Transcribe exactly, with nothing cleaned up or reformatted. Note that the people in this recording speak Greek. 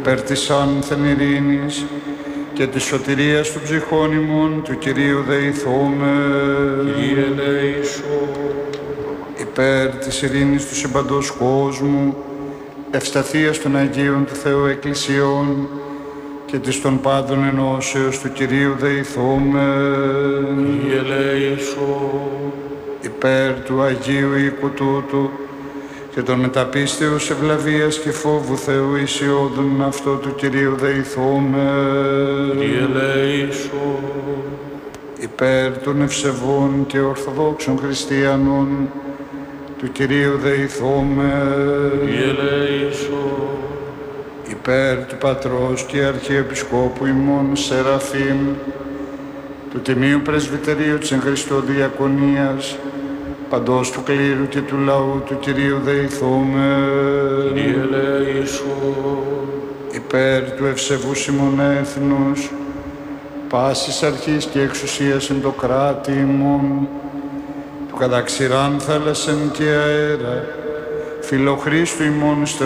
υπέρ της άνθεν ειρήνης και της σωτηρίας των ψυχών ημών του Κυρίου δεηθώμε. Κύριε ελέησον. Υπέρ της ειρήνης του συμπαντός κόσμου, ευσταθίας των Αγίων του Θεού Εκκλησιών και της των πάντων ενώσεως του Κυρίου δεηθώμε. Κύριε ελέησον. Υπέρ του Αγίου οίκου τούτου και των μεταπίστεως ευλαβίας και φόβου Θεού εισιόδουν αυτό του Κυρίου δεηθώμε. Κύριε ελέησον. Υπέρ των ευσεβών και ορθοδόξων χριστιανών του Κυρίου δεηθώμε. Κύριε ελέησον. Υπέρ του Πατρός και Αρχιεπισκόπου ημών Σεραφείμ, του Τιμίου Πρεσβυτερίου της εν Χριστώ Διακονίας, παντός του κλήρου και του λαού του Κυρίου δεηθώμε. Κύριε ελέησον. Υπέρ του ευσεβούς ημών έθνους, πάσης αρχής και εξουσίας εν το κράτη ημών, του καταξηράν θάλασσεν και αέρα, φιλοχρίστου ημών